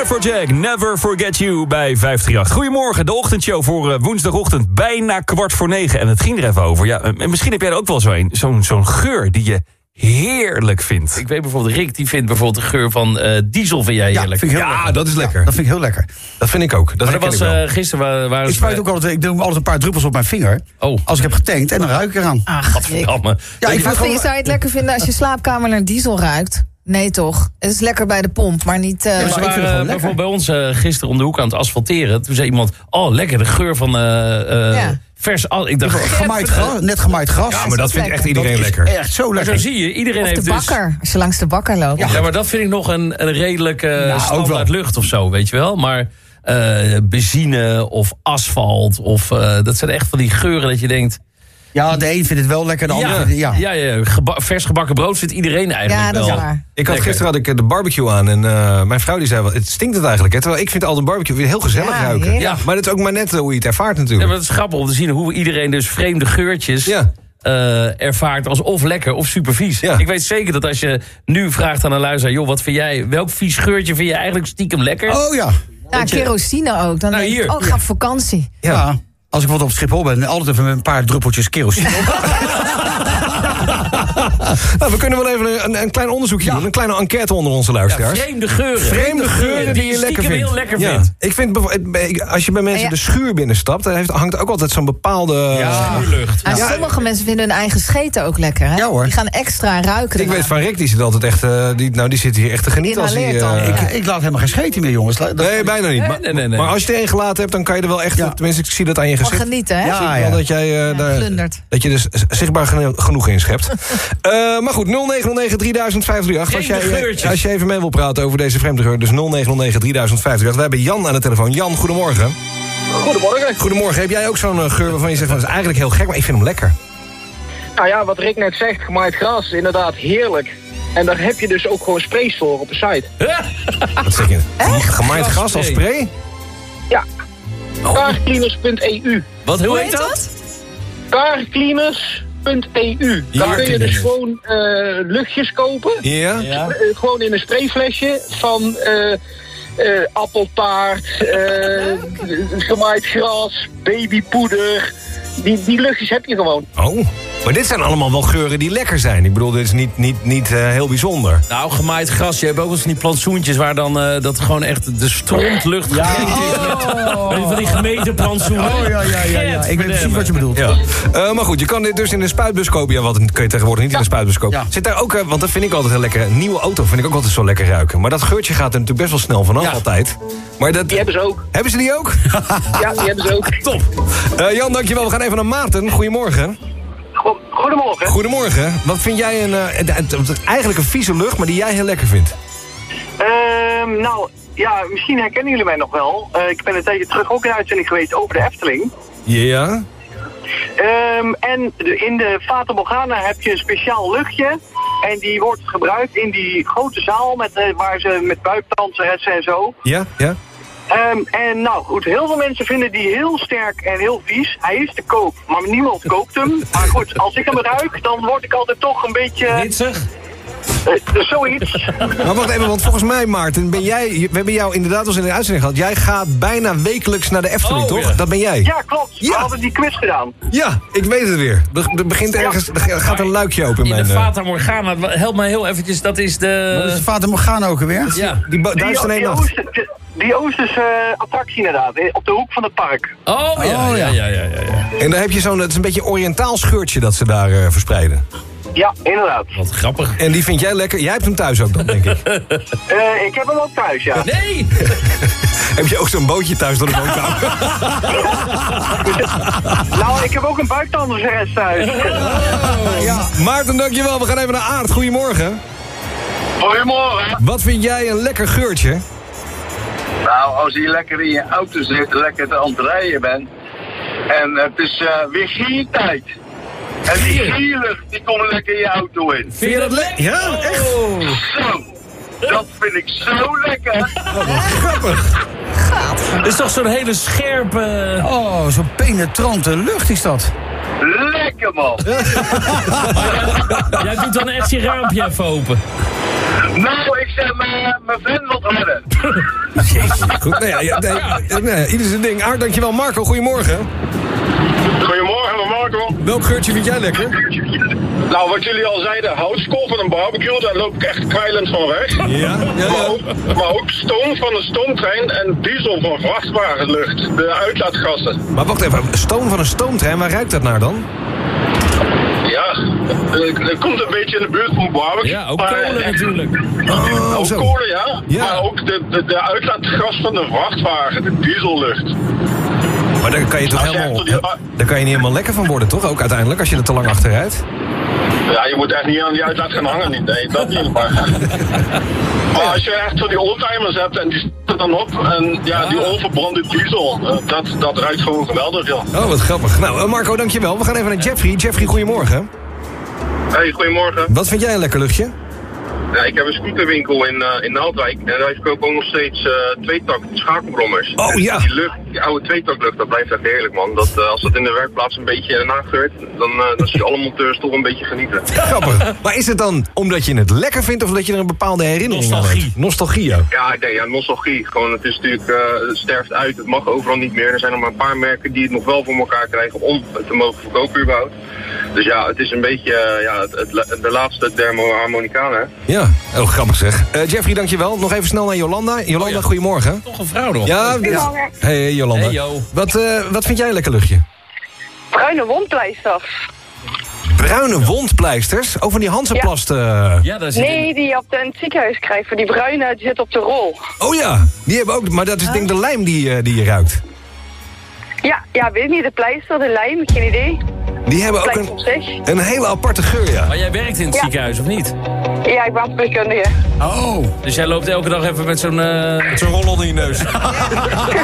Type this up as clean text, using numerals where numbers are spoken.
Afrojack, Never Forget You bij 538. Goedemorgen, de ochtendshow voor woensdagochtend, bijna 8:45. En het ging er even over. Ja, misschien heb jij er ook wel zo'n geur die je heerlijk vindt. Ik weet bijvoorbeeld, Rick, die vindt bijvoorbeeld de geur van diesel vind jij heerlijk. Vind ik heel lekker. Dat is lekker. Dat vind ik heel lekker. Dat vind ik ook. Maar dat was gisteren waren Ik spuit ook altijd, ik doe altijd een paar druppels op mijn vinger. Oh. Als ik heb getankt en dan ruik ik eraan. Wat verdamme. Ja, ik vind Zou je het lekker vinden als je slaapkamer naar diesel ruikt? Nee toch? Het is lekker bij de pomp, maar niet... We waren bijvoorbeeld bij ons gisteren om de hoek aan het asfalteren. Toen zei iemand, lekker, de geur van vers... Ik dacht, net gemaaid gras. Ja, maar dat vindt echt iedereen Dat is lekker. echt zo lekker. zo zie je, iedereen Of heeft de bakker, als je langs de bakker loopt. Ja, maar dat vind ik nog een redelijke ook standaard lucht of zo, weet je wel. Maar benzine of asfalt, of dat zijn echt van die geuren dat je denkt... Ja, de een vindt het wel lekker, de ander vindt het... Ja. Vers gebakken brood vindt iedereen eigenlijk Ja, dat wel. is waar. Gisteren had ik de barbecue aan en mijn vrouw die zei wel, het stinkt het eigenlijk. Hè? Terwijl ik vind altijd barbecue weer heel gezellig ruiken. heerlijk. Ja. Maar dat is ook maar net hoe je het ervaart Ja, natuurlijk. maar het is grappig om te zien hoe iedereen dus vreemde geurtjes ervaart als of lekker of super vies. Ja. Ik weet zeker dat als je nu vraagt aan een luisteraar, joh, wat vind jij, welk vies geurtje vind je eigenlijk stiekem lekker? Oh ja. Ja, kerosine ook. Dan denk ik, hier. ik ga op vakantie. Ja. Als ik wat op Schiphol ben, altijd even met een paar druppeltjes kerosine op. Nou, we kunnen wel even een klein onderzoekje doen. Een kleine enquête onder onze luisteraars. Vreemde geuren. Vreemde geuren die je lekker vindt. heel lekker vindt. Ik vind, als je bij mensen de schuur binnenstapt, dan hangt ook altijd zo'n bepaalde... Schuurlucht. En sommige mensen vinden hun eigen scheten ook lekker. Hè? Ja, hoor. Die gaan extra ruiken. Ik weet van Rick, die zit altijd echt... die zit hier echt te genieten als hij... Inhaleert dan. Ik laat helemaal geen scheten meer, jongens. Nee, bijna niet. Nee. Maar als je er één gelaten hebt, dan kan je er wel echt... Tenminste, ik zie dat aan je Van gezicht. genieten, hè? Ja. Wel dat jij glundert. dat je dus zichtbaar genoeg inschept. Maar goed, 0909 3000 538. Als je even mee wil praten over deze vreemde geur, dus 0909 3000 538. We hebben Jan aan de telefoon. Jan, goedemorgen. Goedemorgen. Goedemorgen. Heb jij ook zo'n geur waarvan je zegt, dat is eigenlijk heel gek, maar ik vind hem lekker? Nou ja, wat Rick net zegt, gemaaid gras, inderdaad heerlijk. En daar heb je dus ook gewoon sprays voor op de site. Wat zeg je? Gemaaid gras als spray? Ja. Carcleaners.eu. Hoe heet dat? Carcleaners.eu. Daar kun je dus gewoon luchtjes kopen. Ja. Gewoon in een sprayflesje van appeltaart, gemaaid gras, babypoeder. Die luchtjes heb je gewoon. Oh, maar dit zijn allemaal wel geuren die lekker zijn. Ik bedoel, dit is niet heel bijzonder. Nou, gemaaid gras. Je hebt ook wel eens van die plantsoentjes waar dan dat gewoon echt de strontlucht gemeten is. Weet je, van die gemeten plantsoenen. Oh, ja. Ik weet precies wat je bedoelt. Ja. Maar goed, je kan dit dus in de spuitbus kopen. Ja, wat kun je tegenwoordig niet in de spuitbus kopen. Ja. Zit daar ook, want dat vind ik altijd heel lekker. Een nieuwe auto vind ik ook altijd zo lekker ruiken. Maar dat geurtje gaat er natuurlijk best wel snel vanaf altijd. Maar dat, Die hebben ze ook. Hebben ze die ook? Ja, die hebben ze ook. Top. Jan, dankjewel. We gaan even naar Maarten. Goedemorgen. Goedemorgen. Goedemorgen. Wat vind jij eigenlijk een vieze lucht, maar die jij heel lekker vindt? Nou, ja, misschien herkennen jullie mij nog wel. Ik ben een tijdje terug ook in uitzending geweest over de Efteling. Ja. En in de Fata Morgana heb je een speciaal luchtje. En die wordt gebruikt in die grote zaal waar ze met buikdanseressen en zo. Ja. En nou goed, heel veel mensen vinden die heel sterk en heel vies. Hij is te koop, maar niemand koopt hem. Maar goed, als ik hem ruik, dan word ik altijd toch een beetje... Hitsig? Zoiets. Maar wacht even, want volgens mij, Maarten, we hebben jou inderdaad al in de uitzending gehad. Jij gaat bijna wekelijks naar de Efteling, toch? Ja. Dat ben jij. Ja, klopt. We hadden die quiz gedaan. Ja, ik weet het weer. Er begint ergens, er gaat een luikje open in de Fata Morgana, help mij heel eventjes, dat is de... Wat is de Fata Morgana ook alweer? Ja. Daar is er een nacht. Die Oosterse attractie inderdaad, op de hoek van het park. Oh ja. En daar heb je het is een beetje oriëntaal scheurtje dat ze daar verspreiden. Ja, inderdaad. Wat grappig. En die vind jij lekker? Jij hebt hem thuis ook dan, denk ik. Ik heb hem ook thuis, ja. Nee! Heb je ook zo'n bootje thuis door de woonkamer? Nou, ik heb ook een buiktandersrest thuis. Ja. Maarten, dankjewel. We gaan even naar Aart. Goedemorgen. Goedemorgen. Wat vind jij een lekker geurtje? Nou, als je lekker in je auto zit, lekker aan het rijden bent. En het is weer giertijd. En die gierlucht, die komt lekker in je auto in. Vind je dat lekker? Ja, echt? Zo, dat vind ik zo lekker. Grappig. Het is toch zo'n hele scherpe... Oh, zo'n penetrante lucht is dat. Lekker, man. Jij doet dan echt je raampje even open. Nou, ik zeg mijn vent wat redden. Goed, ieder zijn ding. Aard, dankjewel. Marco, goedemorgen. Goedemorgen, Marco. Welk geurtje vind jij lekker? Nou, wat jullie al zeiden, houtskool van een barbecue, daar loop ik echt kwijlend van weg. Ja. Maar ook stoom van een stoomtrein en diesel van vrachtwagenlucht, de uitlaatgassen. Maar wacht even, stoom van een stoomtrein, waar ruikt dat naar dan? Ja, het komt een beetje in de buurt van barbecue. Ja, ook kolen natuurlijk. Ook zo. kolen, ja. Ja. Maar ook de uitlaatgas van de vrachtwagen, de diesellucht. Maar daar kan je toch daar kan je niet helemaal lekker van worden, toch? Ook uiteindelijk, als je er te lang achter rijdt. Ja, je moet echt niet aan die uitlaat gaan hangen. Nee, dat niet. Maar als je echt zo die oldtimers hebt en die zitten dan op. En ja, die onverbrande diesel, dat ruikt gewoon geweldig, ja. Oh, wat grappig. Nou, Marco, dankjewel. We gaan even naar Jeffrey. Jeffrey, goedemorgen. Hey, goedemorgen. Wat vind jij een lekker luchtje? Ja, ik heb een scooterwinkel in Naaldwijk en daar verkopen ook nog steeds tweetakt schakelbrommers. Oh ja. Die oude tweetaktlucht, dat blijft echt heerlijk, man. Als dat in de werkplaats een beetje nageurt, dan zie je alle monteurs toch een beetje genieten. Grappig. Maar is het dan omdat je het lekker vindt of omdat je er een bepaalde herinnering aan hebt? Nostalgie, ja. Ja, ik denk, nostalgie. Gewoon, het is natuurlijk, het sterft uit, het mag overal niet meer. Er zijn nog maar een paar merken die het nog wel voor elkaar krijgen om het te mogen verkopen überhaupt. Dus ja, het is een beetje de laatste Thermo-harmonicaan, hè? Ja, heel grappig zeg. Jeffrey, dankjewel. Nog even snel naar Jolanda. Jolanda, goedemorgen. Toch een vrouw nog. Ja, hey Jolanda. Hey, yo. Wat vind jij een lekker luchtje? Bruine wondpleisters. Bruine wondpleisters? Oh, van die Hansenplast. Ja, daar zit Nee, die je op het ziekenhuis krijgt. Voor die bruine, die zit op de rol. Oh ja, die hebben ook. Maar dat is denk ik de lijm die je ruikt. Ja, weet ik niet. De pleister, de lijm, geen idee. Die hebben ook een hele aparte geur, ja. Maar jij werkt in het ziekenhuis, of niet? Ja, ik ben verpleegkundige. Oh. Dus jij loopt elke dag even met zo'n rol onder je neus.